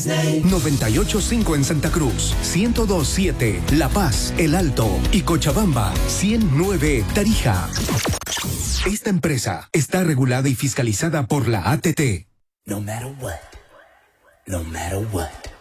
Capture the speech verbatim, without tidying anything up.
noventa y ocho punto cinco en Santa Cruz, ciento dos punto siete La Paz, El Alto y Cochabamba, ciento nueve Tarija. Esta empresa está regulada y fiscalizada por la A T T. No matter what, no matter what.